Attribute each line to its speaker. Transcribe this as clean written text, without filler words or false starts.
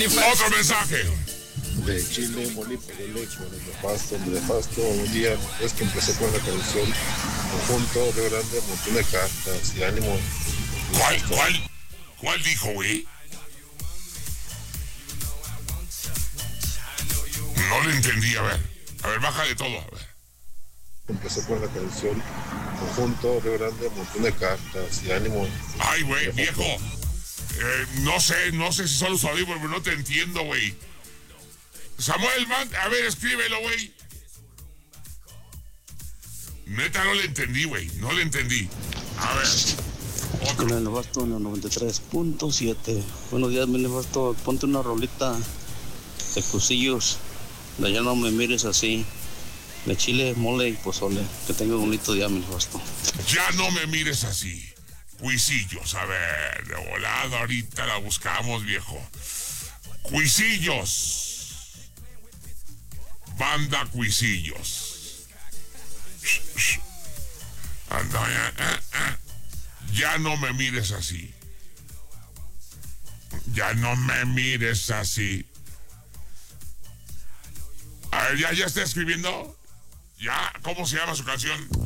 Speaker 1: Otro mensaje.
Speaker 2: De Chile, mole, polele, de pasto, un día es que empecé con la canción Conjunto, Río Grande, montón de cartas y ánimo.
Speaker 1: ¿Cuál dijo, güey? No lo entendí, a ver, baja de todo, a ver.
Speaker 2: Empecé con la canción Conjunto, Río Grande, montón de cartas y ánimo.
Speaker 1: Ay, güey, viejo. No sé si son los audífonos, pero no te entiendo, güey. Samuel, a ver, escríbelo, güey. Neta, no le entendí, güey. No le entendí. A ver. Otro.
Speaker 3: En el Nefasto, en el 93.7. Buenos días, mi Nefasto. Ponte una rolita de Cuisillos. De Ya no me mires así. De chile, mole y pozole. Que tenga un bonito día, mi Nefasto.
Speaker 1: Ya no me mires así. Cuisillos, a ver. De volada, ahorita la buscamos, viejo. Cuisillos. Banda Cuisillos. Ya no me mires así. Ya no me mires así. A ver, ya está escribiendo. ¿Ya? ¿Cómo se llama su canción?